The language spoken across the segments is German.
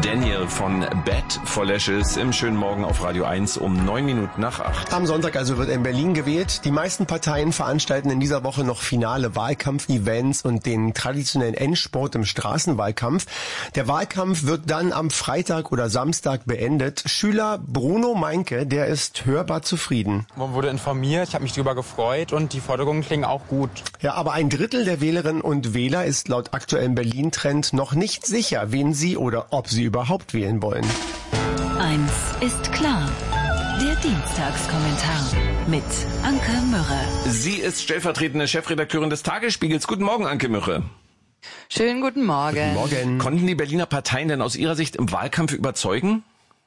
Daniel von Bad for Lashes im schönen Morgen auf Radio 1 um 7:09. Am Sonntag also wird in Berlin gewählt. Die meisten Parteien veranstalten in dieser Woche noch finale Wahlkampf-Events und den traditionellen Endspurt im Straßenwahlkampf. Der Wahlkampf wird dann am Freitag oder Samstag beendet. Schüler Bruno Meinke, der ist hörbar zufrieden. Man wurde informiert, ich habe mich darüber gefreut und die Forderungen klingen auch gut. Ja, aber ein Drittel der Wählerinnen und Wähler ist laut aktuellem Berlin-Trend noch nicht sicher, wen sie oder ob sie überhaupt wählen wollen. Eins ist klar. Der Dienstagskommentar mit Anke Mürre. Sie ist stellvertretende Chefredakteurin des Tagesspiegels. Guten Morgen, Anke Mürre. Schönen guten Morgen. Guten Morgen. Konnten die Berliner Parteien denn aus Ihrer Sicht im Wahlkampf überzeugen?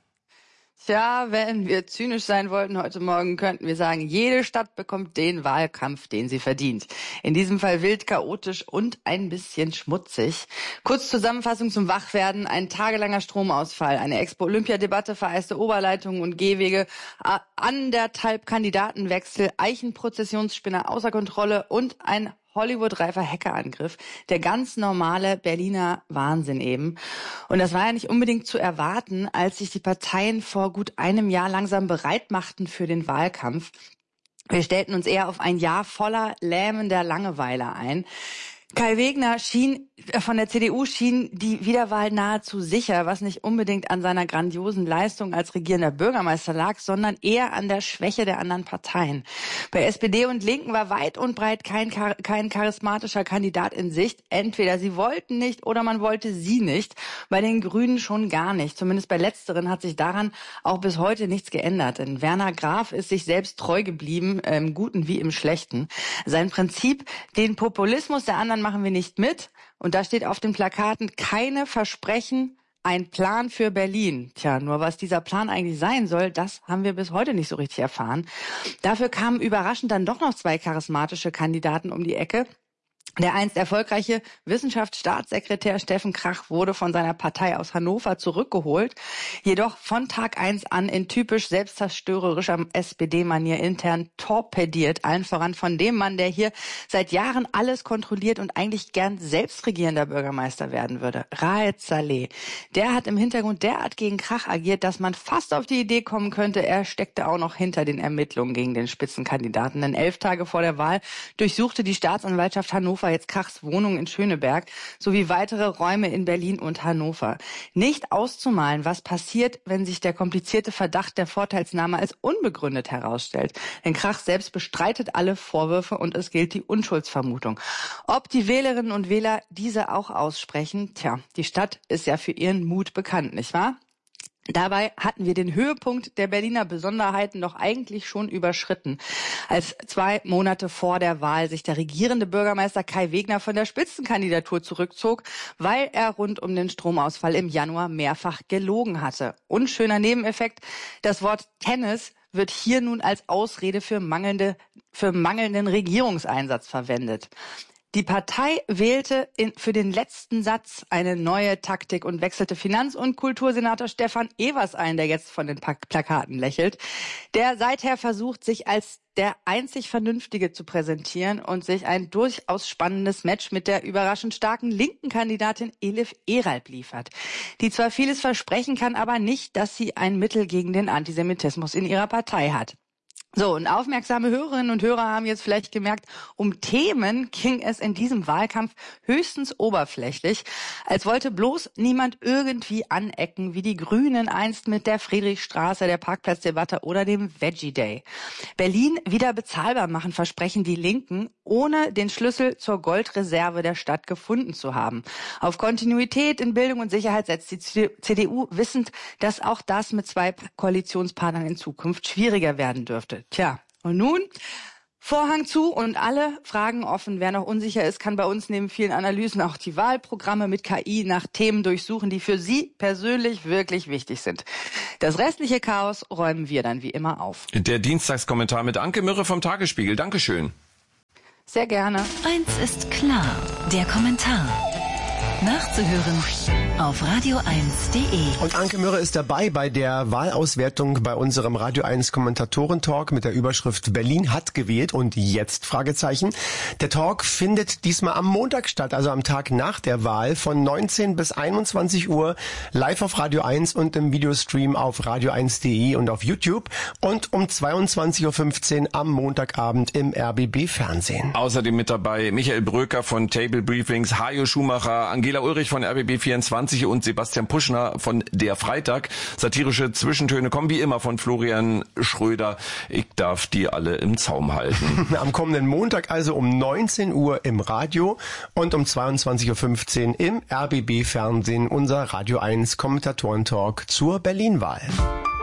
Tja, wenn wir zynisch sein wollten heute Morgen, könnten wir sagen, jede Stadt bekommt den Wahlkampf, den sie verdient. In diesem Fall wild, chaotisch und ein bisschen schmutzig. Kurz Zusammenfassung zum Wachwerden: ein tagelanger Stromausfall, eine Expo-Olympia-Debatte, vereiste Oberleitungen und Gehwege, anderthalb Kandidatenwechsel, Eichenprozessionsspinner außer Kontrolle und ein Hollywood-reifer Hackerangriff. Der ganz normale Berliner Wahnsinn eben. Und das war ja nicht unbedingt zu erwarten, als sich die Parteien vor gut einem Jahr langsam bereit machten für den Wahlkampf. Wir stellten uns eher auf ein Jahr voller lähmender Langeweile ein. Kai Wegner von der CDU schien die Wiederwahl nahezu sicher, was nicht unbedingt an seiner grandiosen Leistung als regierender Bürgermeister lag, sondern eher an der Schwäche der anderen Parteien. Bei SPD und Linken war weit und breit kein charismatischer Kandidat in Sicht. Entweder sie wollten nicht oder man wollte sie nicht. Bei den Grünen schon gar nicht. Zumindest bei letzteren hat sich daran auch bis heute nichts geändert. Denn Werner Graf ist sich selbst treu geblieben, im Guten wie im Schlechten. Sein Prinzip: den Populismus der anderen machen wir nicht mit. Und da steht auf den Plakaten: keine Versprechen, ein Plan für Berlin. Tja, nur was dieser Plan eigentlich sein soll, das haben wir bis heute nicht so richtig erfahren. Dafür kamen überraschend dann doch noch zwei charismatische Kandidaten um die Ecke. Der einst erfolgreiche Wissenschaftsstaatssekretär Steffen Krach wurde von seiner Partei aus Hannover zurückgeholt, jedoch von Tag 1 an in typisch selbstzerstörerischer SPD-Manier intern torpediert, allen voran von dem Mann, der hier seit Jahren alles kontrolliert und eigentlich gern selbst regierender Bürgermeister werden würde, Raed Saleh. Der hat im Hintergrund derart gegen Krach agiert, dass man fast auf die Idee kommen könnte, er steckte auch noch hinter den Ermittlungen gegen den Spitzenkandidaten. Denn 11 Tage vor der Wahl durchsuchte die Staatsanwaltschaft Hannover jetzt Krachs Wohnung in Schöneberg sowie weitere Räume in Berlin und Hannover. Nicht auszumalen, was passiert, wenn sich der komplizierte Verdacht der Vorteilsnahme als unbegründet herausstellt. Denn Krach selbst bestreitet alle Vorwürfe und es gilt die Unschuldsvermutung. Ob die Wählerinnen und Wähler diese auch aussprechen? Tja, die Stadt ist ja für ihren Mut bekannt, nicht wahr? Dabei hatten wir den Höhepunkt der Berliner Besonderheiten doch eigentlich schon überschritten, als 2 Monate vor der Wahl sich der regierende Bürgermeister Kai Wegner von der Spitzenkandidatur zurückzog, weil er rund um den Stromausfall im Januar mehrfach gelogen hatte. Unschöner Nebeneffekt: das Wort Tennis wird hier nun als Ausrede für mangelnden Regierungseinsatz verwendet. Die Partei wählte für den letzten Satz eine neue Taktik und wechselte Finanz- und Kultursenator Stefan Evers ein, der jetzt von den Plakaten lächelt, der seither versucht, sich als der einzig Vernünftige zu präsentieren und sich ein durchaus spannendes Match mit der überraschend starken linken Kandidatin Elif Eralp liefert, die zwar vieles versprechen kann, aber nicht, dass sie ein Mittel gegen den Antisemitismus in ihrer Partei hat. So, und aufmerksame Hörerinnen und Hörer haben jetzt vielleicht gemerkt, um Themen ging es in diesem Wahlkampf höchstens oberflächlich, als wollte bloß niemand irgendwie anecken, wie die Grünen einst mit der Friedrichstraße, der Parkplatzdebatte oder dem Veggie Day. Berlin wieder bezahlbar machen versprechen die Linken, ohne den Schlüssel zur Goldreserve der Stadt gefunden zu haben. Auf Kontinuität in Bildung und Sicherheit setzt die CDU, wissend, dass auch das mit 2 Koalitionspartnern in Zukunft schwieriger werden dürfte. Tja, und nun Vorhang zu und alle Fragen offen. Wer noch unsicher ist, kann bei uns neben vielen Analysen auch die Wahlprogramme mit KI nach Themen durchsuchen, die für Sie persönlich wirklich wichtig sind. Das restliche Chaos räumen wir dann wie immer auf. Der Dienstagskommentar mit Anke Mürre vom Tagesspiegel. Dankeschön. Sehr gerne. Eins ist klar, der Kommentar. Nachzuhören auf radio1.de. Und Anke Mürre ist dabei bei der Wahlauswertung bei unserem Radio 1 Kommentatoren-Talk mit der Überschrift Berlin hat gewählt und jetzt Fragezeichen. Der Talk findet diesmal am Montag statt, also am Tag nach der Wahl von 19 bis 21 Uhr live auf Radio 1 und im Videostream auf radio1.de und auf YouTube und um 22.15 Uhr am Montagabend im RBB Fernsehen. Außerdem mit dabei Michael Bröker von Table Briefings, Hajo Schumacher, Angela Ulrich von RBB 24 und Sebastian Puschner von Der Freitag. Satirische Zwischentöne kommen wie immer von Florian Schröder. Ich darf die alle im Zaum halten. Am kommenden Montag also um 19 Uhr im Radio und um 22.15 Uhr im RBB Fernsehen unser Radio 1 Kommentatoren-Talk zur Berlin-Wahl.